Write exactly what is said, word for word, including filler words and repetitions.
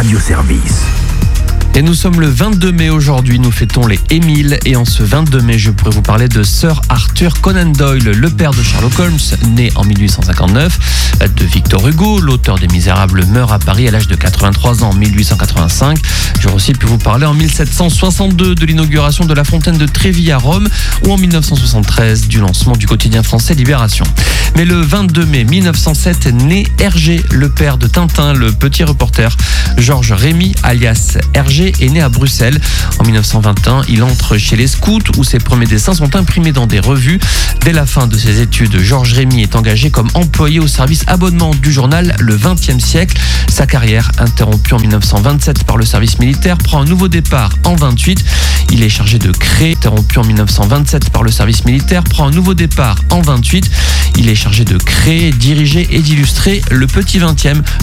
Radio-Service. Et nous sommes le vingt-deux mai aujourd'hui, nous fêtons les Émile et en ce vingt-deux mai, je pourrais vous parler de Sir Arthur Conan Doyle, le père de Sherlock Holmes, né en mille huit cent cinquante-neuf, de Victor Hugo, l'auteur des Misérables, meurt à Paris à l'âge de quatre-vingt-trois ans en mille huit cent quatre-vingt-cinq. J'aurais aussi pu vous parler en mille sept cent soixante-deux de l'inauguration de la fontaine de Trévi à Rome ou en mille neuf cent soixante-treize du lancement du quotidien français Libération. Mais le vingt-deux mai mille neuf cent sept naît Hergé, le père de Tintin, le petit reporter. Georges Rémy, alias Hergé, est né à Bruxelles. En mille neuf cent vingt et un, il entre chez les scouts où ses premiers dessins sont imprimés dans des revues. Dès la fin de ses études, Georges Rémy est engagé comme employé au service abonnement du journal Le vingtième siècle. Sa carrière, interrompue en mille neuf cent vingt-sept par le service militaire, prend un nouveau départ en vingt-huit. Il est chargé de créer, interrompu en mille neuf cent vingt-sept par le service militaire, prend un nouveau départ en vingt-huit. Il est chargé de créer, diriger et d'illustrer le petit vingtième.